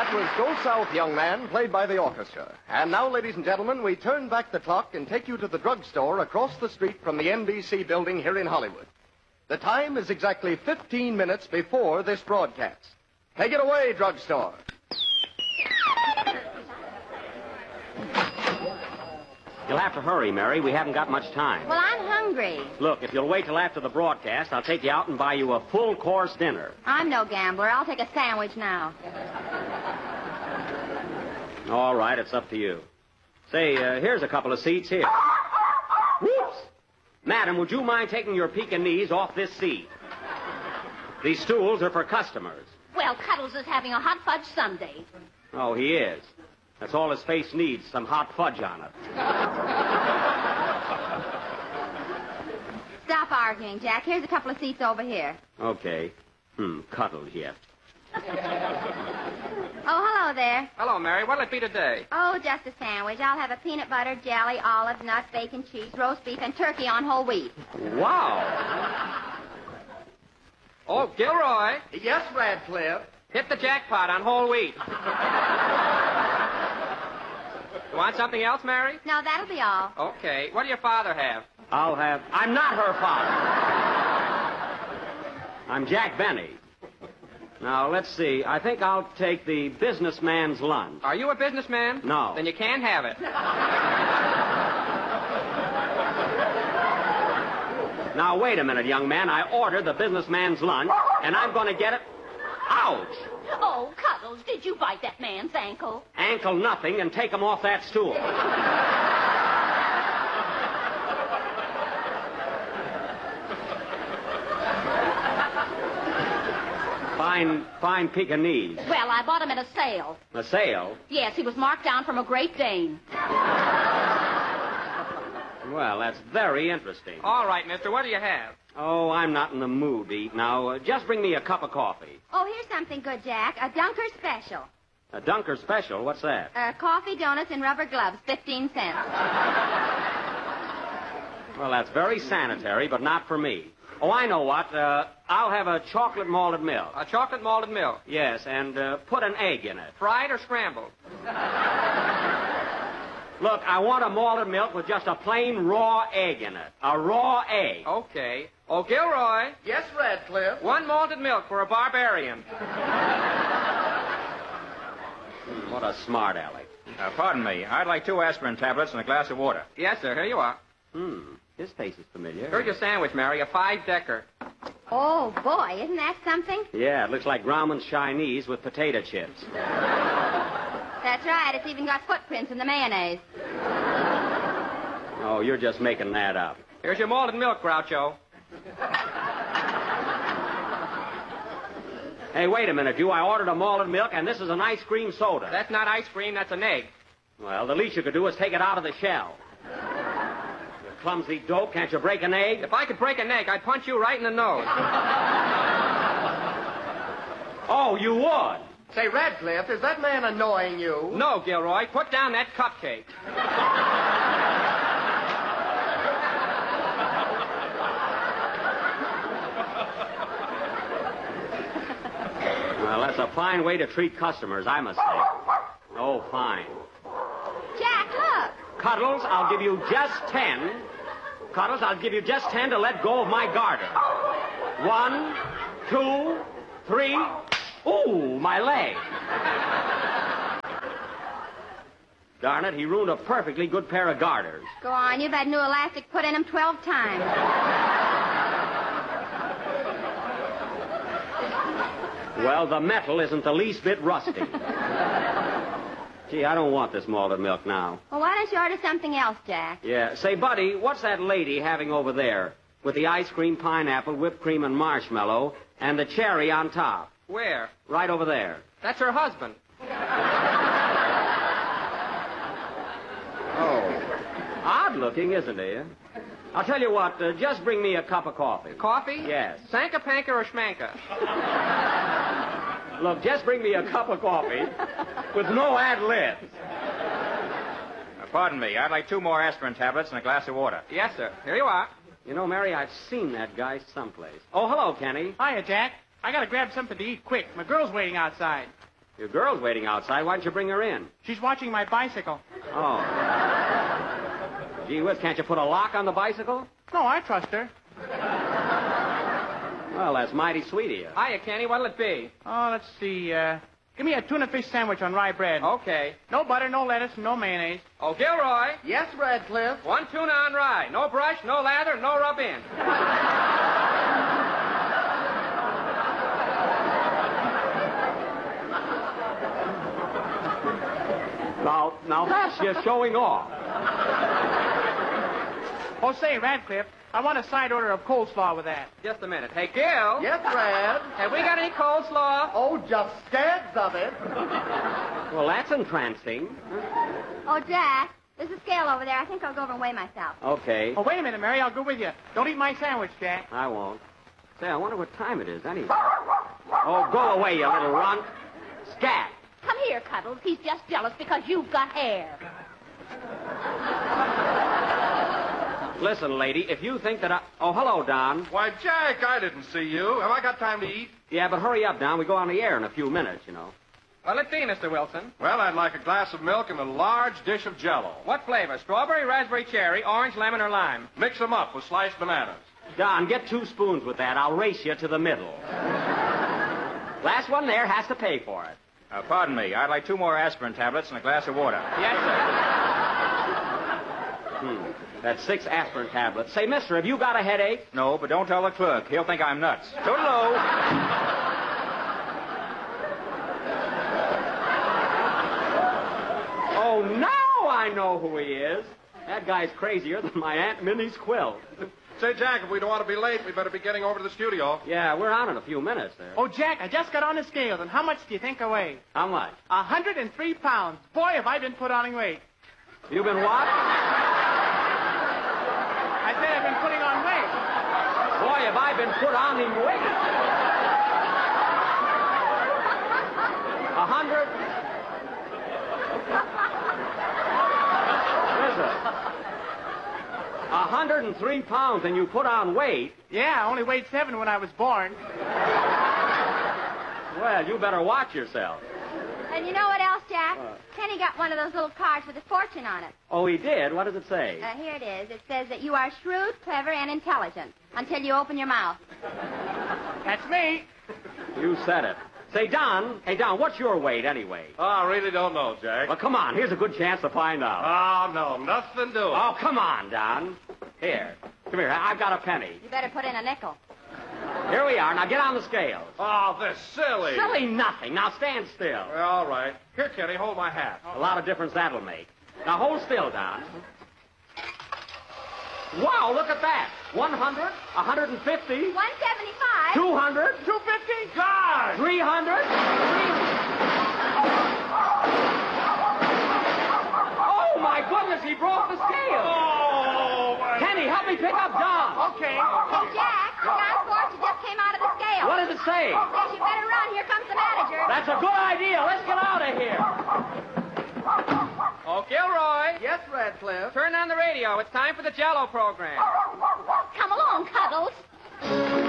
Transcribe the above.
That was Go South, Young Man, played by the orchestra. And now, ladies and gentlemen, we turn back the clock and take you to the drugstore across the street from the NBC building here in Hollywood. The time is exactly 15 minutes before this broadcast. Take it away, drugstore. You'll have to hurry, Mary. We haven't got much time. Well, I'm hungry. Look, if you'll wait till after the broadcast, I'll take you out and buy you a full-course dinner. I'm no gambler. I'll take a sandwich now. All right, it's up to you. Say, here's a couple of seats here. Whoops! Madam, would you mind taking your Pekingese off this seat? These stools are for customers. Well, Cuddles is having a hot fudge sundae. Oh, he is. That's all his face needs, some hot fudge on it. Stop arguing, Jack. Here's a couple of seats over here. Okay. Cuddles yet. Oh, hello there. Hello, Mary. What'll it be today? Oh, just a sandwich. I'll have a peanut butter, jelly, olives, nuts, bacon, cheese, roast beef, and turkey on whole wheat. Wow. Oh, Gilroy. Yes, Radcliffe. Hit the jackpot on whole wheat. You want something else, Mary? No, that'll be all. Okay. What do your father have? I'm not her father. I'm Jack Benny. Now, let's see. I think I'll take the businessman's lunch. Are you a businessman? No. Then you can't have it. Now, wait a minute, young man. I ordered the businessman's lunch, and I'm going to get it... Ouch! Oh, Cuddles, did you bite that man's ankle? Ankle nothing and take him off that stool. Fine Pekingese. Well, I bought him at a sale. A sale? Yes, he was marked down from a Great Dane. Well, that's very interesting. All right, mister. What do you have? Oh, I'm not in the mood to eat now. Just bring me a cup of coffee. Oh, here's something good, Jack. A Dunker special. A Dunker special? What's that? Coffee, donuts, and rubber gloves, 15 cents. Well, that's very sanitary, but not for me. Oh, I know what. I'll have a chocolate malted milk. A chocolate malted milk. Yes, and put an egg in it. Fried or scrambled? Look, I want a malted milk with just a plain raw egg in it. A raw egg. Okay. Oh, Gilroy. Yes, Radcliffe. One malted milk for a barbarian. What a smart aleck. Pardon me. I'd like 2 aspirin tablets and a glass of water. Yes, sir. Here you are. His face is familiar. Here's your sandwich, Mary. A 5-decker. Oh, boy, isn't that something? Yeah, it looks like Grauman's Chinese with potato chips. That's right. It's even got footprints in the mayonnaise. Oh, you're just making that up. Here's your malted milk, Groucho. Hey, wait a minute, you. I ordered a malted milk, and this is an ice cream soda. That's not ice cream. That's an egg. Well, the least you could do is take it out of the shell. You clumsy dope. Can't you break an egg? If I could break an egg, I'd punch you right in the nose. Oh, you would? Say, Radcliffe, is that man annoying you? No, Gilroy. Put down that cupcake. Well, that's a fine way to treat customers, I must say. Oh, fine. Jack, look. Cuddles, I'll give you just 10. Cuddles, I'll give you just 10 to let go of my garter. 1, 2, 3... Ooh, my leg. Darn it, he ruined a perfectly good pair of garters. Go on, you've had new elastic put in them 12 times. Well, the metal isn't the least bit rusty. Gee, I don't want this malted milk now. Well, why don't you order something else, Jack? Yeah, say, Buddy, what's that lady having over there with the ice cream, pineapple, whipped cream, and marshmallow, and the cherry on top? Where? Right over there. That's her husband. Oh. Odd looking, isn't he? I'll tell you what, just bring me a cup of coffee. Coffee? Yes. Sanka Panka or Schmanka? Look, just bring me a cup of coffee with no ad-libs. Pardon me. I'd like 2 more aspirin tablets and a glass of water. Yes, sir. Here you are. You know, Mary, I've seen that guy someplace. Oh, hello, Kenny. Hiya, Jack. I gotta grab something to eat quick. My girl's waiting outside. Your girl's waiting outside. Why don't you bring her in? She's watching my bicycle. Oh. Gee whiz, can't you put a lock on the bicycle? No, I trust her. Well, that's mighty sweet of you. Hiya, Kenny. What'll it be? Oh, let's see. Give me a tuna fish sandwich on rye bread. Okay. No butter, no lettuce, and no mayonnaise. Oh, Gilroy. Yes, Radcliffe. 1 tuna on rye. No brush, no lather, no rub in. Now that's just showing off. Oh, say, Radcliffe, I want a side order of coleslaw with that. Just a minute. Hey, Gil. Yes, Rad. Have we got any coleslaw? Oh, just scads of it. Well, that's entrancing. Oh, Jack, there's a scale over there. I think I'll go over and weigh myself. Okay. Oh, wait a minute, Mary. I'll go with you. Don't eat my sandwich, Jack. I won't. Say, I wonder what time it is anyway. Oh, go away, you little runt. Scat. Come here, Cuddles. He's just jealous because you've got hair. Listen, lady, if you think that I... Oh, hello, Don. Why, Jack, I didn't see you. Have I got time to eat? Yeah, but hurry up, Don. We go on the air in a few minutes, you know. Well, let's see, Mr. Wilson. Well, I'd like a glass of milk and a large dish of Jell-O. What flavor? Strawberry, raspberry, cherry, orange, lemon, or lime? Mix them up with sliced bananas. Don, get 2 spoons with that. I'll race you to the middle. Last one there has to pay for it. Pardon me. I'd like 2 more aspirin tablets and a glass of water. Yes, sir. That's 6 aspirin tablets. Say, mister, have you got a headache? No, but don't tell the clerk. He'll think I'm nuts. Toodaloo. Oh, now I know who he is. That guy's crazier than my Aunt Minnie's quilt. Say, Jack, if we don't want to be late, we better be getting over to the studio. Yeah, we're on in a few minutes there. Oh, Jack, I just got on the scales, and how much do you think I weigh? How much? 103 pounds. Boy, have I been put on weight. You been what? I said I've been putting on weight. Boy, have I been put on in weight. 100. Listen. 103 pounds and you put on weight. Yeah, I only weighed 7 when I was born. Well, you better watch yourself. And you know what else, Jack? Kenny got one of those little cards with a fortune on it. Oh, he did? What does it say? Here it is. It says that you are shrewd, clever, and intelligent until you open your mouth. That's me. You said it. Say, Don. Hey, Don, what's your weight anyway? Oh, I really don't know, Jack. Well, come on. Here's a good chance to find out. Oh, no, nothing doing. Oh, come on, Don. Here. Come here. I've got a penny. You better put in a nickel. Here we are. Now get on the scales. Oh, this silly. Silly nothing. Now stand still. All right. Here, Kenny, hold my hat. A lot of difference that'll make. Now hold still, Don. Wow, look at that. 100, 150, 175. 200, 250? God! 300, 300. Oh, my goodness, he broke the scale. Oh, my... Kenny, help me pick up Don. Okay. Hey, Jack, Don's fortune just came out of the scale. What does it say? It says you better run. Here comes the manager. That's a good idea. Let's get out of here. Oh, Gilroy. Yes, Radcliffe. Turn on the radio. It's time for the Jell-O program. Come along, Cuddles.